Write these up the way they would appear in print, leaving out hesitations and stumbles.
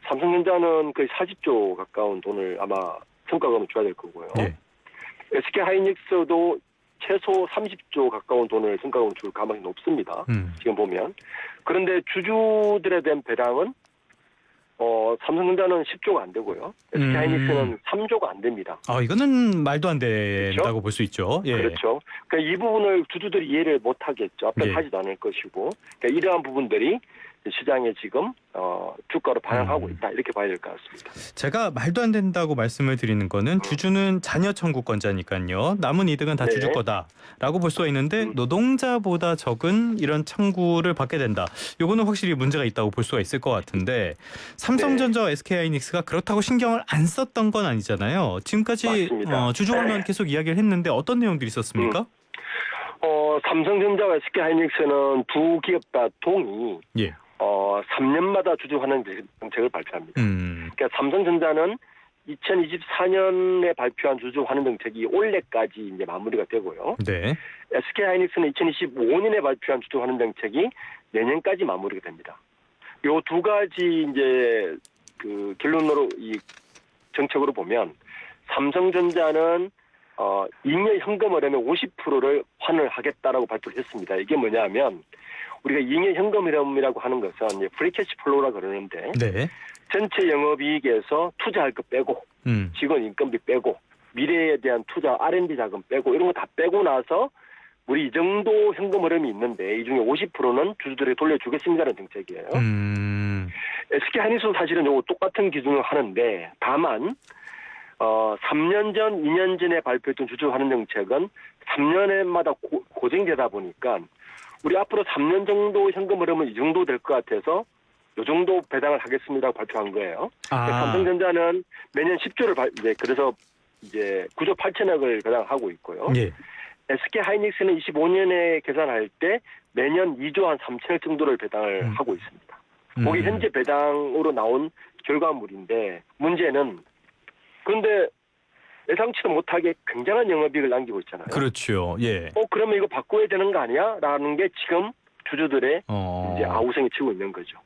삼성전자는 거의 40조 가까운 돈을 아마 성과금을 줘야 될 거고요. 예. SK하이닉스도 최소 30조 가까운 돈을 성과금을 줄 가능성이 높습니다. 지금 보면. 그런데 주주들에 대한 배당은 삼성전자는 10조가 안 되고요. SK하이닉스는 3조가 안 됩니다. 이거는 말도 안 된다고 그렇죠? 볼 수 있죠. 예. 그렇죠. 그러니까 이 부분을 주주들이 이해를 못 하겠죠. 앞에 예. 하지도 않을 것이고. 그러니까 이러한 부분들이 시장에 지금 주가로 반영하고 있다. 이렇게 봐야 될 것 같습니다. 제가 말도 안 된다고 말씀을 드리는 거는 주주는 자녀 청구권자니까요. 남은 이득은 다 주주 거다라고 볼 수가 있는데 노동자보다 적은 이런 청구를 받게 된다. 이거는 확실히 문제가 있다고 볼 수가 있을 것 같은데 삼성전자와 SK하이닉스가 그렇다고 신경을 안 썼던 건 아니잖아요. 지금까지 주주 관련 계속 이야기를 했는데 어떤 내용들이 있었습니까? 삼성전자와 SK하이닉스는 두 기업 다 동의 3년마다 주주 환원 정책을 발표합니다. 그러니까 삼성전자는 2024년에 발표한 주주 환원 정책이 올해까지 이제 마무리가 되고요. 네. SK하이닉스는 2025년에 발표한 주주 환원 정책이 내년까지 마무리가 됩니다. 요 두 가지 이제 그 결론으로 이 정책으로 보면 삼성전자는 잉여 현금 흐름의 50%를 환원을 하겠다라고 발표를 했습니다. 이게 뭐냐면 우리가 잉여 현금 흐름이라고 하는 것은 이제 프리캐시 플로우라 그러는데 전체 영업이익에서 투자할 거 빼고 직원 인건비 빼고 미래에 대한 투자 R&D 자금 빼고 이런 거 다 빼고 나서 우리 이 정도 현금 흐름이 있는데 이 중에 50%는 주주들에게 돌려주겠습니다라는 정책이에요. SK하이닉스도 사실은 요거 똑같은 기준을 하는데 다만 3년 전, 2년 전에 발표했던 주주 환원 정책은 3년마다 고정되다 보니까 우리 앞으로 3년 정도 현금 흐름은 이 정도 될 것 같아서 이 정도 배당을 하겠습니다고 발표한 거예요. 삼성전자는 매년 10조를 그래서 이제 9조 8천억을 배당하고 있고요. SK하이닉스는 25년에 계산할 때 매년 2조 한 3천억 정도를 배당을 하고 있습니다. 거기 현재 배당으로 나온 결과물인데 문제는 그런데 예상치도 못하게 굉장한 영업이익을 남기고 있잖아요. 그렇죠. 예. 그러면 이거 바꿔야 되는 거 아니야? 라는 게 지금 주주들의 이제 아우성이 치고 있는 거죠.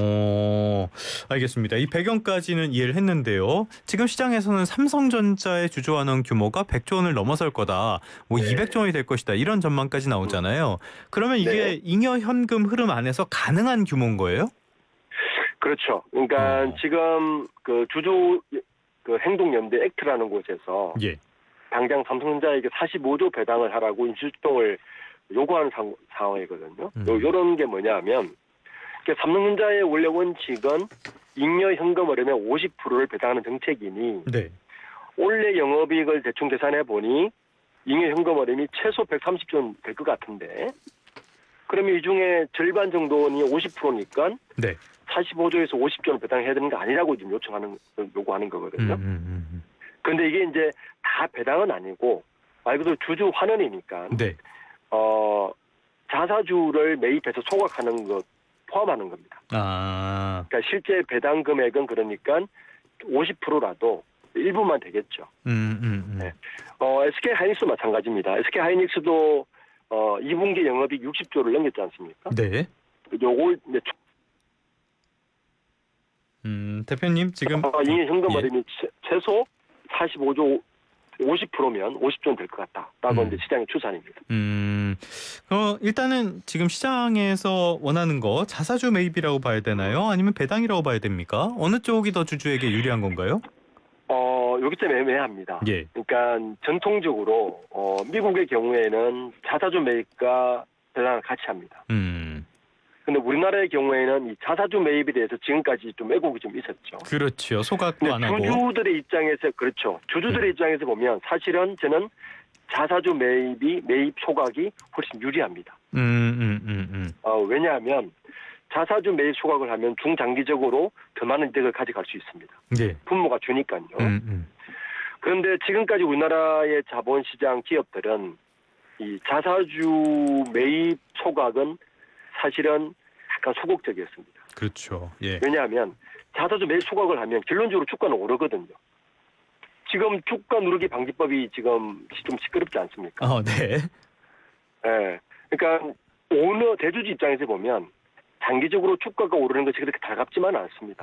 알겠습니다. 이 배경까지는 이해를 했는데요. 지금 시장에서는 삼성전자의 주주 환원 규모가 100조 원을 넘어설 거다. 200조 원이 될 것이다. 이런 전망까지 나오잖아요. 그러면 이게 잉여 현금 흐름 안에서 가능한 규모인 거예요? 그렇죠. 그러니까 지금 그 주주 그 행동연대 액트라는 곳에서 당장 삼성전자에게 45조 배당을 하라고 인수주동을 요구하는 상황이거든요. 요런 게 뭐냐면 삼성전자의 원래 원칙은 잉여 현금 흐름의 50%를 배당하는 정책이니 올해 영업이익을 대충 계산해 보니 잉여 현금 흐름이 최소 130조 될 것 같은데 그러면 이 중에 절반 정도는 50%니까 45조에서 50조는 배당해야 되는 거 아니라고 지금 요구하는 거거든요. 그런데 이게 이제 다 배당은 아니고 말 그대로 주주 환원이니까 자사주를 매입해서 소각하는 것 포함하는 겁니다. 그러니까 실제 배당 금액은 그러니까 50%라도 일부만 되겠죠. SK하이닉스도 마찬가지입니다. SK하이닉스도 2분기 영업이익 60조를 넘겼지 않습니까? 요걸 이제 대표님 지금 잉여 현금 흐름이 최소 45조 50%면 50조는 될 것 같다라고 이제 시장의 추산입니다. 일단은 지금 시장에서 원하는 거 자사주 매입이라고 봐야 되나요? 아니면 배당이라고 봐야 됩니까? 어느 쪽이 더 주주에게 유리한 건가요? 여기 좀 애매합니다. 그러니까 전통적으로 미국의 경우에는 자사주 매입과 배당을 같이 합니다. 근데 우리나라의 경우에는 이 자사주 매입에 대해서 지금까지 좀 왜곡이 좀 있었죠. 그렇죠. 소각도 안 하고. 주주들의 입장에서 주주들의 입장에서 보면 사실은 저는 자사주 매입 소각이 훨씬 유리합니다. 왜냐하면 자사주 매입 소각을 하면 중장기적으로 더 많은 이득을 가져갈 수 있습니다. 분모가 주니까요. 그런데 지금까지 우리나라의 자본시장 기업들은 이 자사주 매입 소각은 사실은 약간 소극적이었습니다. 그렇죠. 왜냐하면 자사주 매입 소각을 하면 결론적으로 주가는 오르거든요. 지금 주가 누르기 방지법이 지금 좀 시끄럽지 않습니까? 그러니까 대주주 입장에서 보면 장기적으로 주가가 오르는 것이 그렇게 달갑지만은 않습니다.